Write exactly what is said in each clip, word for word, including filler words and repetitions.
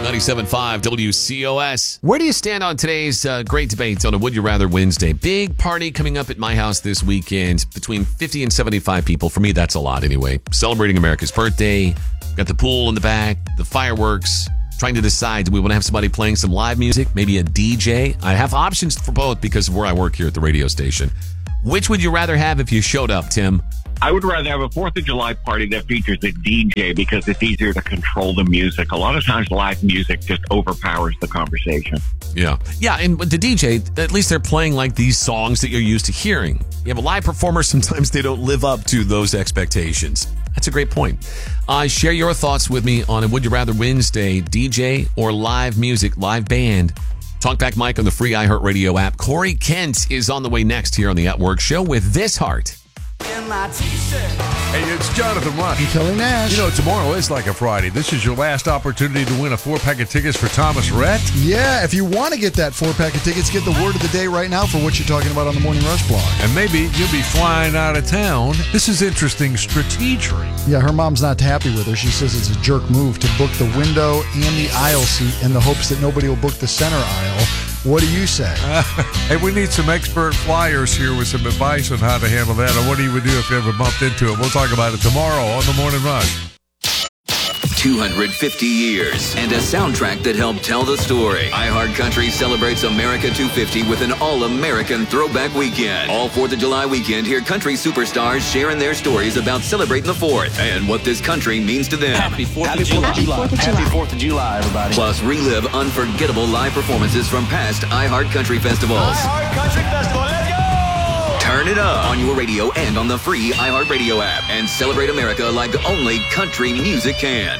ninety-seven point five W C O S. Where do you stand on today's uh, great debate on a Would You Rather Wednesday? Big party coming up at my house this weekend. Between fifty and seventy-five people. For me, that's a lot anyway. Celebrating America's birthday. Got the pool in the back, the fireworks. Trying to decide, do we want to have somebody playing some live music? Maybe a D J? I have options for both because of where I work here at the radio station. Which would you rather have if you showed up, Tim? I would rather have a fourth of July party that features a D J because it's easier to control the music. A lot of times live music just overpowers the conversation. Yeah. Yeah, and with the D J, at least they're playing like these songs that you're used to hearing. You have a live performer, sometimes they don't live up to those expectations. That's a great point. Uh, share your thoughts with me on a Would You Rather Wednesday, D J or live music, live band. Talkback Mike on the free iHeartRadio app. Corey Kent is on the way next here on the At Work Show with This Heart. Hey, it's Jonathan Rush. And Kelly Nash. You know, tomorrow is like a Friday. This is your last opportunity to win a four-pack of tickets for Thomas Rhett. Yeah, if you want to get that four-pack of tickets, get the word of the day right now for what you're talking about on the Morning Rush blog. And maybe you'll be flying out of town. This is interesting strategery. Yeah, her mom's not happy with her. She says it's a jerk move to book the window and the aisle seat in the hopes that nobody will book the center aisle. What do you say? Uh, hey, we need some expert flyers here with some advice on how to handle that, or what do you would do if you ever bumped into it. We'll talk about it tomorrow on The Morning Rush. two hundred fifty years and a soundtrack that helped tell the story. iHeartCountry celebrates America two fifty with an all-American throwback weekend. All fourth of July weekend, hear country superstars sharing their stories about celebrating the fourth and what this country means to them. Happy fourth of July. Happy fourth of July. Happy fourth of July, everybody. Plus, relive unforgettable live performances from past iHeartCountry festivals. iHeartCountry Festival, let's go! Turn it up on your radio and on the free iHeartRadio app and celebrate America like only country music can.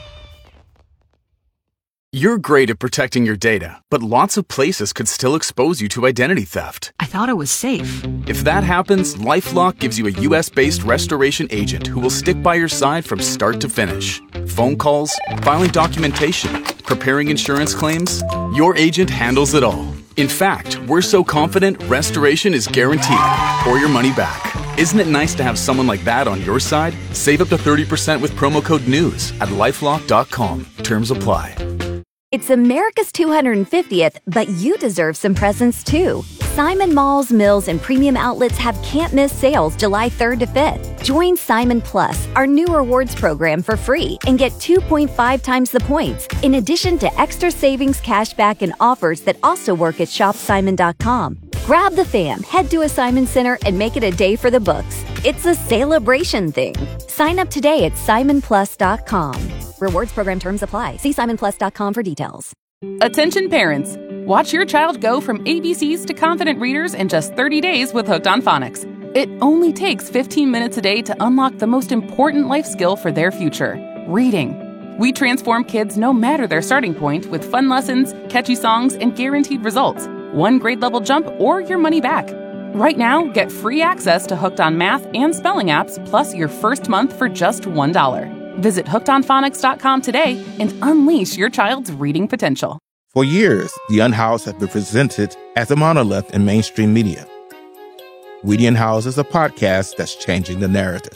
You're great at protecting your data, but lots of places could still expose you to identity theft. I thought it was safe. If that happens, LifeLock gives you a U S-based restoration agent who will stick by your side from start to finish. Phone calls, filing documentation, preparing insurance claims, your agent handles it all. In fact, we're so confident restoration is guaranteed or your money back. Isn't it nice to have someone like that on your side? Save up to thirty percent with promo code NEWS at lifelock dot com. Terms apply. It's America's two hundred fiftieth, but you deserve some presents too. Simon Malls, Mills, and Premium Outlets have can't-miss sales July third to fifth. Join Simon Plus, our new rewards program, for free and get two point five times the points, in addition to extra savings, cashback, and offers that also work at shop simon dot com. Grab the fam, head to a Simon Center, and make it a day for the books. It's a celebration thing. Sign up today at simon plus dot com. Rewards program terms apply. See simon plus dot com for details. Attention parents. Watch your child go from A B Cs to confident readers in just thirty days with Hooked on Phonics. It only takes fifteen minutes a day to unlock the most important life skill for their future, reading. We transform kids no matter their starting point with fun lessons, catchy songs, and guaranteed results. One grade level jump or your money back. Right now, get free access to Hooked on Math and Spelling apps, plus your first month for just one dollar. Visit hooked on phonics dot com today and unleash your child's reading potential. For years, The Unhoused has been presented as a monolith in mainstream media. We the Unhoused is a podcast that's changing the narrative.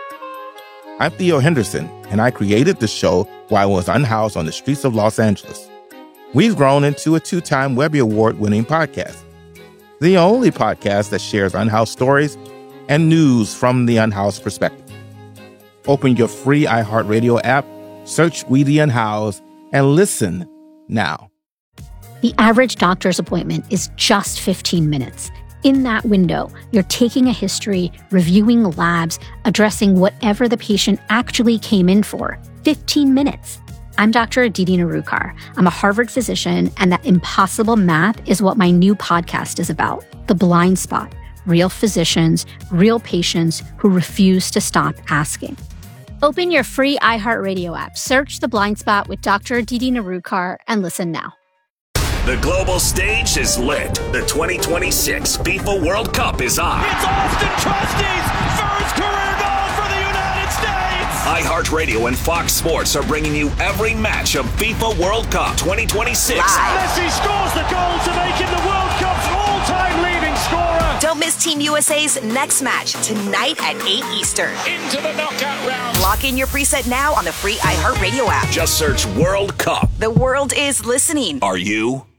I'm Theo Henderson, and I created the show while I was unhoused on the streets of Los Angeles. We've grown into a two-time Webby Award-winning podcast, the only podcast that shares unhoused stories and news from the unhoused perspective. Open your free iHeartRadio app, search We the Unhoused, and listen now. The average doctor's appointment is just fifteen minutes. In that window, you're taking a history, reviewing labs, addressing whatever the patient actually came in for. fifteen minutes. I'm Doctor Aditi Narukar. I'm a Harvard physician, and that impossible math is what my new podcast is about. The Blind Spot. Real physicians, real patients who refuse to stop asking. Open your free iHeartRadio app, search The Blind Spot with Doctor Aditi Narukar, and listen now. The global stage is lit. The twenty twenty-six FIFA World Cup is on. It's Austin Trusty's first career goal for the United States! iHeartRadio and Fox Sports are bringing you every match of FIFA World Cup twenty twenty-six. Messi scores the goal to make him the World Cup's all-time leading scorer. Don't miss Team U S A's next match tonight at eight Eastern. Into the knockout round. Lock in your preset now on the free iHeartRadio app. Just search World Cup. The world is listening. Are you?